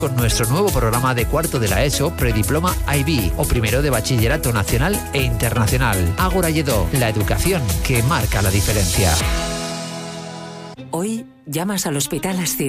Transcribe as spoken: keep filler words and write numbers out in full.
con nuestro nuevo programa de cuarto de la ESO, prediploma I B o primero de bachillerato nacional e internacional. Ágora Lledó, la educación que marca la diferencia. Hoy llamas al Hospital Ascir